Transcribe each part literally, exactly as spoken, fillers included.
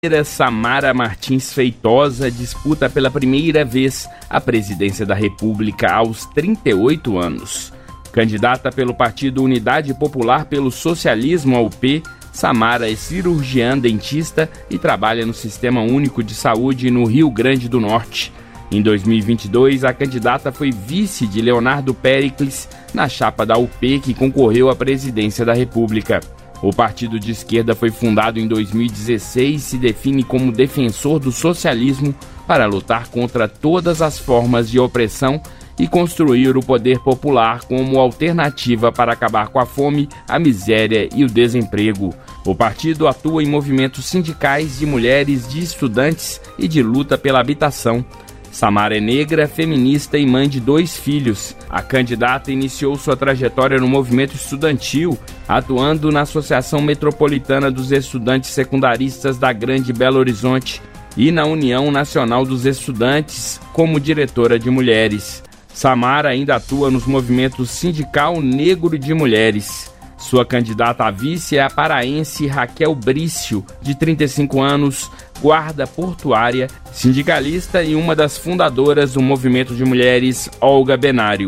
Samara Martins Feitosa disputa pela primeira vez a presidência da República aos trinta e oito anos. Candidata pelo Partido Unidade Popular pelo Socialismo, A U P, Samara é cirurgiã dentista e trabalha no Sistema Único de Saúde no Rio Grande do Norte. Em dois mil e vinte e dois, a candidata foi vice de Leonardo Péricles na chapa da A U P que concorreu à presidência da República. O partido de esquerda foi fundado em dois mil e dezesseis e se define como defensor do socialismo para lutar contra todas as formas de opressão e construir o poder popular como alternativa para acabar com a fome, a miséria e o desemprego. O partido atua em movimentos sindicais de mulheres, de estudantes e de luta pela habitação. Samara é negra, feminista e mãe de dois filhos. A candidata iniciou sua trajetória no movimento estudantil, atuando na Associação Metropolitana dos Estudantes Secundaristas da Grande Belo Horizonte e na União Nacional dos Estudantes como diretora de mulheres. Samara ainda atua nos movimentos Sindical Negro de Mulheres. Sua candidata a vice é a paraense Raquel Brício, de trinta e cinco anos, guarda portuária, sindicalista e uma das fundadoras do movimento de mulheres Olga Benário.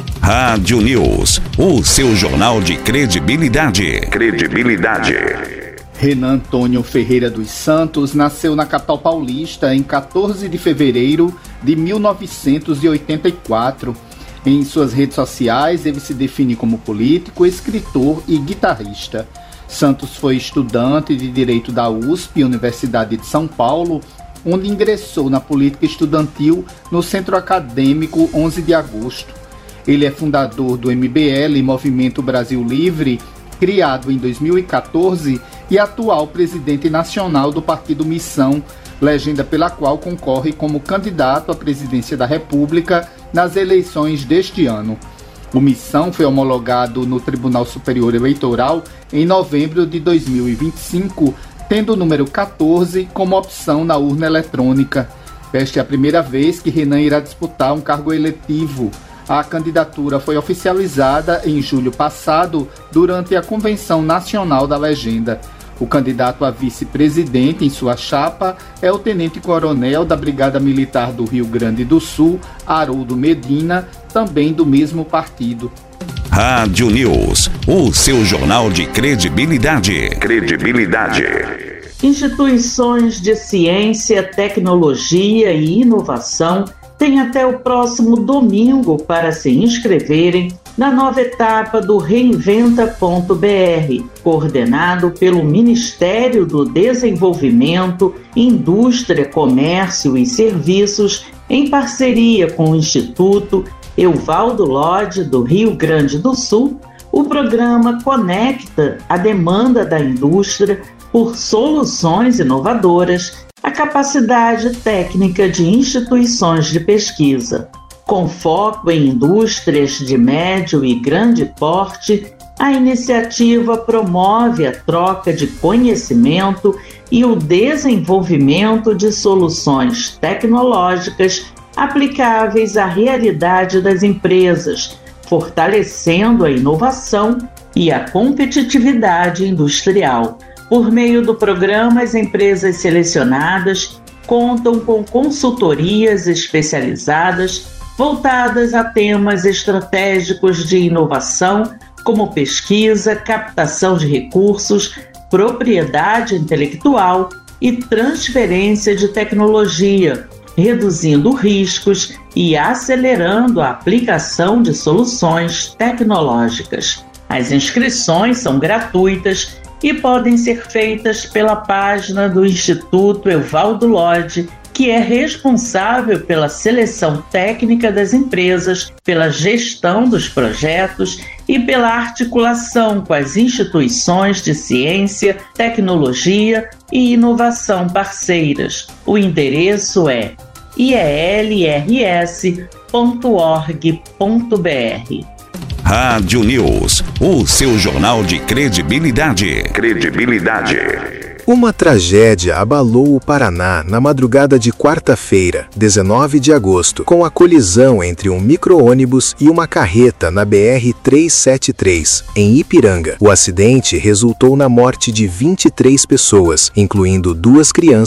Rádio News, o seu jornal de credibilidade. Credibilidade. Renan Antônio Ferreira dos Santos nasceu na capital paulista em quatorze de fevereiro de mil novecentos e oitenta e quatro. Em suas redes sociais, ele se define como político, escritor e guitarrista. Santos foi estudante de Direito da U S P, Universidade de São Paulo, onde ingressou na política estudantil no Centro Acadêmico onze de agosto. Ele é fundador do M B L, Movimento Brasil Livre, criado em dois mil e quatorze, e atual presidente nacional do Partido Missão, legenda pela qual concorre como candidato à presidência da República nas eleições deste ano. O Missão foi homologado no Tribunal Superior Eleitoral em novembro de dois mil e vinte e cinco, tendo o número quatorze como opção na urna eletrônica. Esta é a primeira vez que Renan irá disputar um cargo eletivo. A candidatura foi oficializada em julho passado, durante a Convenção Nacional da Legenda. O candidato a vice-presidente em sua chapa é o tenente-coronel da Brigada Militar do Rio Grande do Sul, Haroldo Medina, também do mesmo partido. Rádio News, o seu jornal de credibilidade. Credibilidade. Instituições de ciência, tecnologia e inovação têm até o próximo domingo para se inscreverem na nova etapa do Reinventa ponto B R, coordenado pelo Ministério do Desenvolvimento, Indústria, Comércio e Serviços, em parceria com o Instituto Evaldo Lodge do Rio Grande do Sul. O programa conecta a demanda da indústria por soluções inovadoras à capacidade técnica de instituições de pesquisa. Com foco em indústrias de médio e grande porte, a iniciativa promove a troca de conhecimento e o desenvolvimento de soluções tecnológicas aplicáveis à realidade das empresas, fortalecendo a inovação e a competitividade industrial. Por meio do programa, as empresas selecionadas contam com consultorias especializadas voltadas a temas estratégicos de inovação, como pesquisa, captação de recursos, propriedade intelectual e transferência de tecnologia, reduzindo riscos e acelerando a aplicação de soluções tecnológicas. As inscrições são gratuitas e podem ser feitas pela página do Instituto Evaldo Lodge, que é responsável pela seleção técnica das empresas, pela gestão dos projetos e pela articulação com as instituições de ciência, tecnologia e inovação parceiras. O endereço é i e l r s ponto org ponto b r. Rádio News, o seu jornal de credibilidade. Credibilidade. Uma tragédia abalou o Paraná na madrugada de quarta-feira, dezenove de agosto, com a colisão entre um micro-ônibus e uma carreta na B R trezentos e setenta e três, em Ipiranga. O acidente resultou na morte de vinte e três pessoas, incluindo duas crianças